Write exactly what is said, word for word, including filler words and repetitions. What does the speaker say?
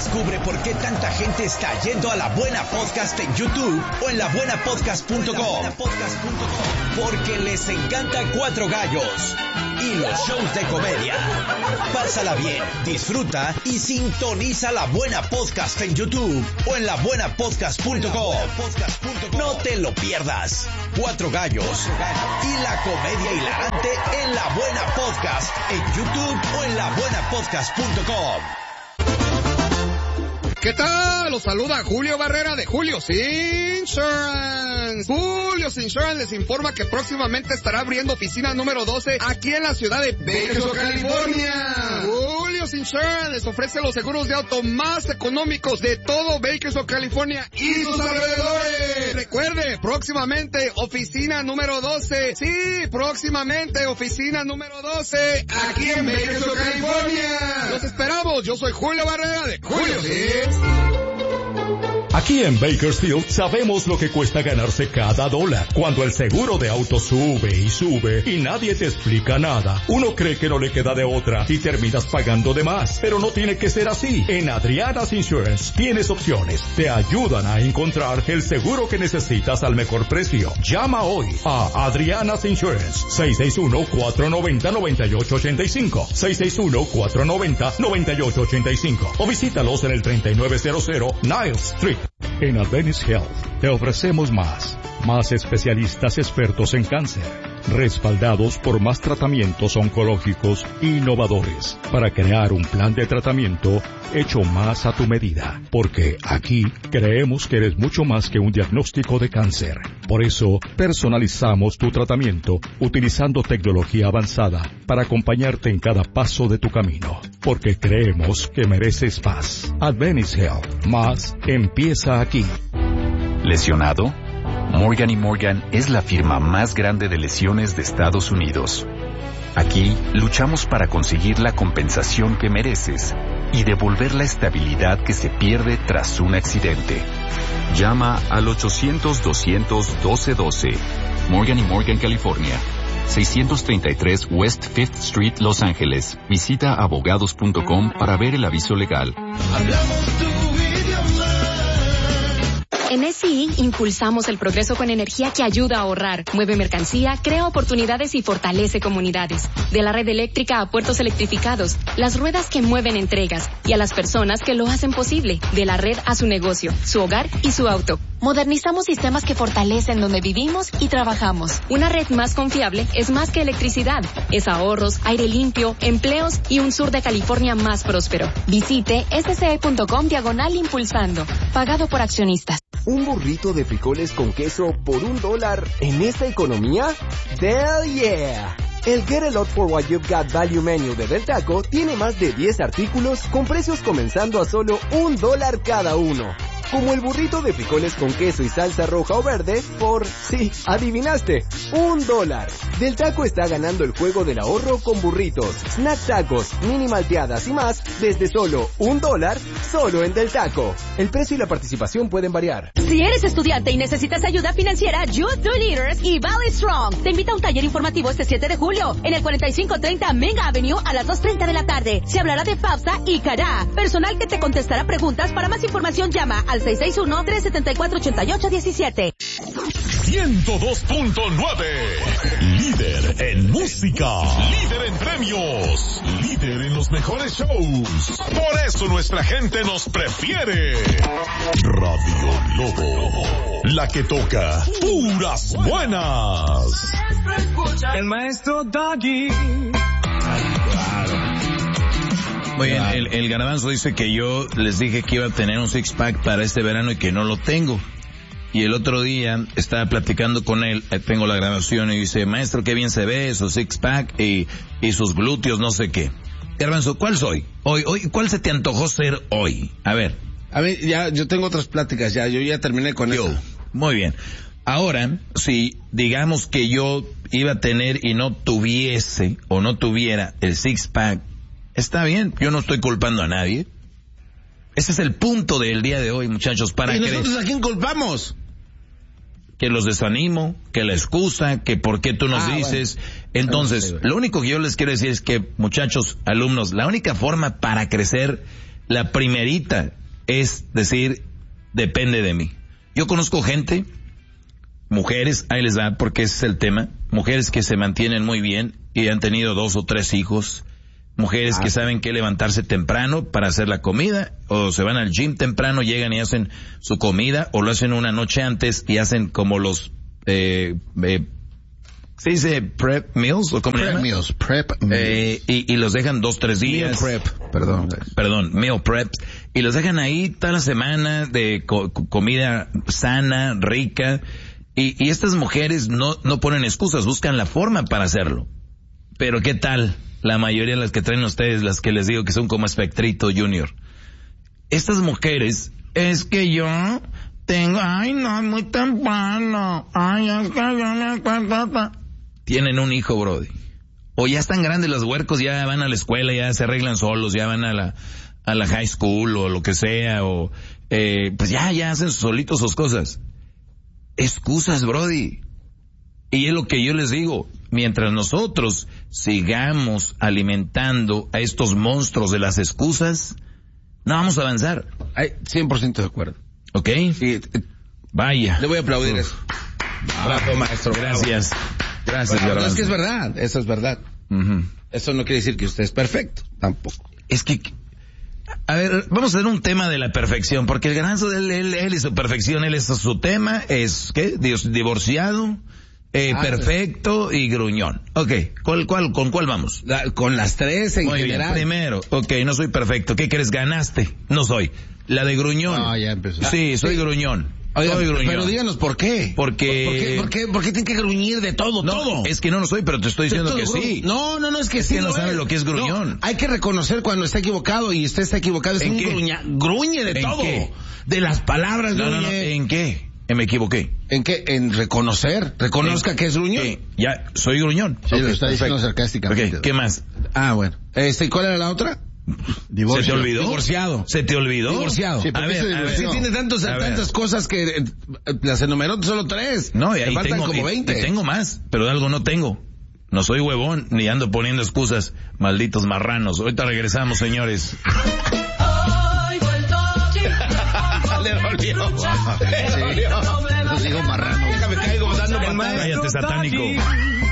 descubre por qué tanta gente está yendo a La Buena Podcast en YouTube o en la buena podcast punto com. Porque les encanta Cuatro Gallos y los shows de comedia. Pásala bien, disfruta y sintoniza La Buena Podcast en YouTube o en la buena podcast punto com. No te lo pierdas. Cuatro Gallos y la comedia hilarante en La Buena Podcast en YouTube o en la buena podcast punto com. ¿Qué tal? Los saluda Julio Barrera de Julio's Insurance. Julio's Insurance les informa que próximamente estará abriendo oficina número doce aquí en la ciudad de Bakersfield, California. Julio's Insurance les ofrece los seguros de auto más económicos de todo Bakersfield, California y sus alrededores. Recuerde, próximamente oficina número doce. Sí, próximamente oficina número doce aquí en Bakersfield, California. Los esperamos. Yo soy Julio Barrera de Julio's Insurance. Aquí en Bakersfield sabemos lo que cuesta ganarse cada dólar. Cuando el seguro de auto sube y sube y nadie te explica nada, uno cree que no le queda de otra y terminas pagando de más. Pero no tiene que ser así. En Adriana's Insurance tienes opciones. Te ayudan a encontrar el seguro que necesitas al mejor precio. Llama hoy a Adriana's Insurance. seis seis uno, cuatro nueve cero, nueve ocho ocho cinco. seis seis uno, cuatro nueve cero, nueve ocho ocho cinco. O visítalos en el treinta y nueve cero cero Niles Street. En Adventist Health te ofrecemos más, más especialistas expertos en cáncer, respaldados por más tratamientos oncológicos innovadores, para crear un plan de tratamiento hecho más a tu medida, porque aquí creemos que eres mucho más que un diagnóstico de cáncer. Por eso, personalizamos tu tratamiento utilizando tecnología avanzada para acompañarte en cada paso de tu camino, porque creemos que mereces más. Adventist Health, más empieza aquí. ¿Lesionado? Morgan y Morgan es la firma más grande de lesiones de Estados Unidos. Aquí luchamos para conseguir la compensación que mereces y devolver la estabilidad que se pierde tras un accidente. Llama al ochocientos, doscientos, doce doce. Morgan y Morgan, California. seiscientos treinta y tres West Fifth Street, Los Ángeles. Visita abogados punto com para ver el aviso legal. Hablamos tu idioma. En S I impulsamos el progreso con energía que ayuda a ahorrar, mueve mercancía, crea oportunidades y fortalece comunidades. De la red eléctrica a puertos electrificados, las ruedas que mueven entregas y a las personas que lo hacen posible. De la red a su negocio, su hogar y su auto. Modernizamos sistemas que fortalecen donde vivimos y trabajamos. Una red más confiable es más que electricidad. Es ahorros, aire limpio, empleos y un sur de California más próspero. Visite s c e punto com diagonal impulsando. Pagado por accionistas. ¿Un burrito de frijoles con queso por un dólar en esta economía? ¡Hell yeah! El Get a Lot for What You've Got Value Menu de Del Taco tiene más de diez artículos con precios comenzando a solo un dólar cada uno. Como el burrito de frijoles con queso y salsa roja o verde por, sí, adivinaste, un dólar. Del Taco está ganando el juego del ahorro con burritos, snack tacos, mini malteadas y más desde solo un dólar, solo en Del Taco. El precio y la participación pueden variar. Si eres estudiante y necesitas ayuda financiera, Youth Do Leaders y Valley Strong te invita a un taller informativo este siete de julio en el cuarenta y cinco treinta Mega Avenue a las dos treinta de la tarde. Se hablará de FAFSA y CARA. Personal que te contestará preguntas. Para más información llama al seis seis uno, tres siete cuatro, ocho ocho uno siete. ciento dos punto nueve. Líder en música. Líder en premios. Líder en los mejores shows. Por eso nuestra gente nos prefiere. Radio Lobo. La que toca puras buenas. El maestro Doggy. Muy bien, el, el Garbanzo dice que yo les dije que iba a tener un six-pack para este verano y que no lo tengo. Y el otro día estaba platicando con él, tengo la grabación y dice, maestro, qué bien se ve, su six-pack y, y sus glúteos, no sé qué. Garbanzo, ¿cuál soy? Hoy, hoy, ¿cuál se te antojó ser hoy? A ver. A mí, ya, yo tengo otras pláticas ya, yo ya terminé con yo, eso. Muy bien. Ahora, si digamos que yo iba a tener y no tuviese o no tuviera el six-pack, está bien, yo no estoy culpando a nadie. Ese es el punto del día de hoy, muchachos. Para ¿Y que nosotros a quién culpamos? Que los desanimo, que la excusa, que por qué tú nos ah, dices. Bueno. Entonces, bueno, bueno. lo único que yo les quiero decir es que, muchachos, alumnos, la única forma para crecer La primerita es decir, depende de mí. Yo conozco gente, mujeres, ahí les da, porque ese es el tema, mujeres que se mantienen muy bien y han tenido dos o tres hijos, mujeres ah. que saben que levantarse temprano para hacer la comida, o se van al gym temprano, llegan y hacen su comida, o lo hacen una noche antes y hacen como los, eh, eh, ¿se dice prep meals? ¿O cómo prep meals, prep meals. Eh, y, y los dejan dos, tres días. Meal prep, perdón. Perdón, meal preps. Y los dejan ahí toda la semana de co- comida sana, rica. Y, y estas mujeres no, no ponen excusas, buscan la forma para hacerlo. Pero ¿qué tal? La mayoría de las que traen ustedes, las que les digo que son como Espectrito Junior. Estas mujeres, es que yo tengo, ay no, muy temprano. Ay, es que yo me acuerdo. Tienen un hijo, brody. O ya están grandes los huercos, ya van a la escuela, ya se arreglan solos, ya van a la, a la high school o lo que sea, o, eh, pues ya, ya hacen solitos sus cosas. Excusas, brody. Y es lo que yo les digo, mientras nosotros sigamos alimentando a estos monstruos de las excusas, no vamos a avanzar. Ay, cien por ciento de acuerdo. ¿Ok? Sí, vaya. Le voy a aplaudir Uf. eso. Bravo, maestro. Gracias. Gracias, bueno, Garbanzo. es que es verdad, eso es verdad. Uh-huh. Eso no quiere decir que usted es perfecto, tampoco. Es que, a ver, vamos a hacer un tema de la perfección, porque el Garbanzo, él, él, él y su perfección, él es su tema, es, ¿qué? Dios, divorciado, eh, ah, perfecto sí. y gruñón. Ok, ¿cuál, cuál, ¿con cuál vamos? La, con las tres en Muy general. Bien. Primero, ok, no soy perfecto. ¿Qué crees? Ganaste. No soy. La de gruñón. No, ya empezó. Sí, soy sí. gruñón. Oiga, pero díganos por qué. Porque... ¿Por qué, por qué, por qué tienen que gruñir de todo, no, todo? Es que no lo soy, pero te estoy diciendo que sí. No, no, no, es que es sí. que no lo sabe es. lo que es gruñón. No, hay que reconocer cuando está equivocado y usted está equivocado. Es ¿En un qué? gruña, gruñe de ¿En todo. Qué? De las palabras, no, gruñe. No, no, ¿en qué? Me equivoqué. ¿En qué? En reconocer. Reconozca ¿En? que es gruñón. ¿Qué? Ya, soy gruñón. Sí, okay, lo está diciendo sarcásticamente. Okay, ¿qué más? Ah, bueno. Este, ¿cuál era la otra? Divorcio. ¿Se te olvidó? Divorciado. ¿Se te olvidó? Divorciado. Sí, a ver, a ver. Sí, tiene tantos, tantas cosas que eh, las enumeró solo tres. No, y ahí faltan tengo, como veinte. Y tengo más, pero de algo no tengo. No soy huevón, ni ando poniendo excusas, malditos marranos. Ahorita regresamos, señores. Le dolió. Le dolió. Los digo marrano. Déjame caigo dándome. Cállate, satánico.